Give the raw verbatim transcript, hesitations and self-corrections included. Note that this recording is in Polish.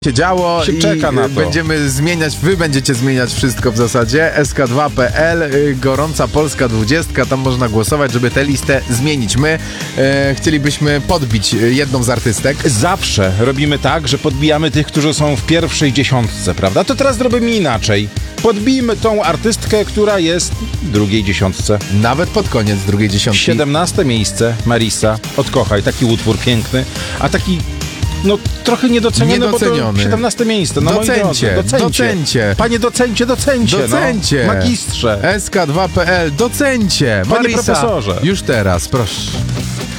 się działo się i czeka na to. Będziemy zmieniać, wy będziecie zmieniać wszystko w zasadzie. S K dwa kropka P L, y, Gorąca Polska dwudziestka, tam można głosować, żeby tę listę zmienić. My e, chcielibyśmy podbić jedną z artystek. Zawsze robimy tak, że podbijamy tych, którzy są w pierwszej dziesiątce, prawda? To teraz zrobimy inaczej. Podbijmy tą artystkę, która jest w drugiej dziesiątce. Nawet pod koniec drugiej dziesiątki. siedemnaste miejsce, Marisa, Odkochaj, taki utwór piękny, a taki no trochę niedoceniony, Niedoceniony. bo to siedemnaste miejsce. No Docencie, moi drodzy, docencie. docencie. Panie docencie, docencie, Docencie. no. Magistrze. S K dwa kropka P L, docencie. Panie Marisa, profesorze. już teraz, proszę.